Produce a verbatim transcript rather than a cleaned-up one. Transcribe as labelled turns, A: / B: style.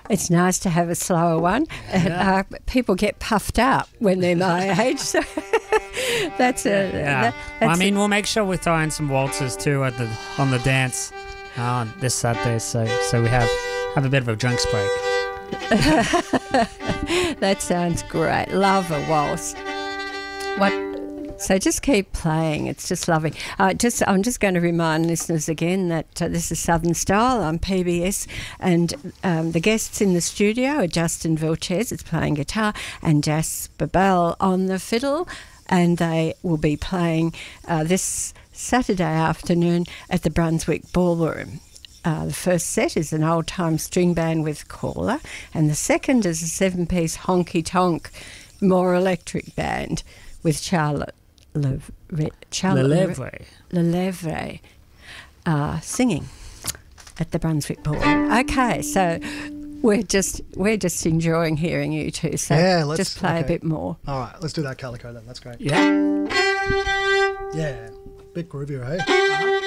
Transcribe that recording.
A: it's nice to have a slower one.
B: Yeah.
A: Uh, people get puffed up when they're my age, so that's a.
B: Yeah.
A: That,
B: Well, I
A: that's
B: mean, we'll make sure we throw in some waltzes too at the on the dance uh, this Saturday, so so we have have a bit of a drinks break.
A: that sounds great. Love a waltz. What? So just keep playing. It's just lovely. Uh, just, I'm just going to remind listeners again that uh, this is Southern Style on P B S, and um, the guests in the studio are Justin Vilches, is playing guitar, and Jasper Bell on the fiddle, and they will be playing uh, this Saturday afternoon at the Brunswick Ballroom. Uh, the first set is an old-time string band with Caller, and the second is a seven-piece honky-tonk, more electric band with Charlotte Le- Charlotte
B: Lelevre.
A: Lelevre uh, singing at the Brunswick Ballroom. Okay, so we're just we're just enjoying hearing you two. So
C: Yeah, let's-
A: just play
C: okay.
A: a bit more.
C: All right, let's do that Calico then. That's great.
B: Yeah.
C: Yeah, bit groovier, hey?